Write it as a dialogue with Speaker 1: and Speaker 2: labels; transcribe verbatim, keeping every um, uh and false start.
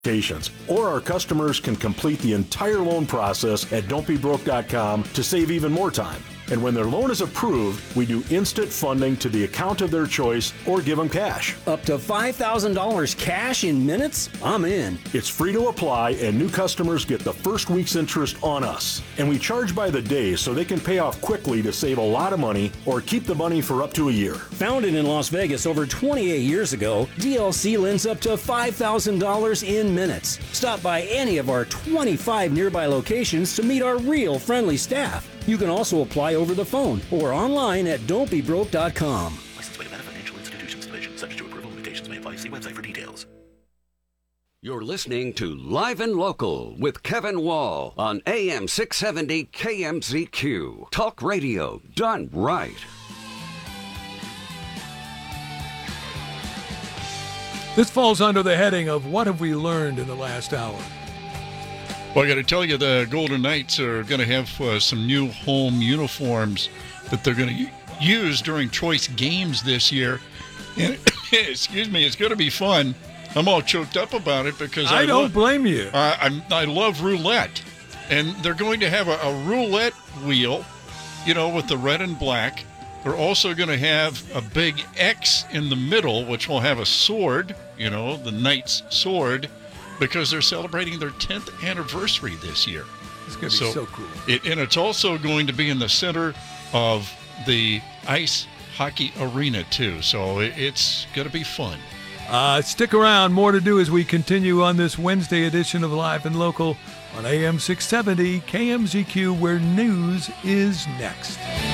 Speaker 1: Patients, or our customers can complete the entire loan process at don't be broke dot com to save even more time. And when their loan is approved, we do instant funding to the account of their choice or give them cash.
Speaker 2: Up to five thousand dollars cash in minutes? I'm in.
Speaker 1: It's free to apply, and new customers get the first week's interest on us. And we charge by the day so they can pay off quickly to save a lot of money or keep the money for up to a year.
Speaker 2: Founded in Las Vegas over twenty-eight years ago, D L C lends up to five thousand dollars in minutes. Stop by any of our twenty-five nearby locations to meet our real friendly staff. You can also apply over the phone or online at don't be broke dot com.
Speaker 3: Licensed by Nevada Financial Institutions Division. Subject to approval, limitations may apply. See website for details.
Speaker 4: You're listening to Live and Local with Kevin Wall on A M six seventy K M Z Q. Talk radio done right.
Speaker 5: This falls under the heading of what have we learned in the last hour?
Speaker 6: Well, I got to tell you, the Golden Knights are going to have uh, some new home uniforms that they're going to use during choice games this year. And, excuse me, it's going to be fun. I'm all choked up about it because I,
Speaker 5: I don't
Speaker 6: lo-
Speaker 5: blame you.
Speaker 6: I, I'm, I love roulette. And they're going to have a, a roulette wheel, you know, with the red and black. They're also going to have a big X in the middle, which will have a sword, you know, the Knight's sword, because they're celebrating their tenth anniversary this year.
Speaker 5: It's going to be so, so cool.
Speaker 6: It, and it's also going to be in the center of the ice hockey arena, too. So it, it's going to be fun.
Speaker 5: Uh, stick around. More to do as we continue on this Wednesday edition of Live and Local on A M six seventy K M Z Q, where news is next.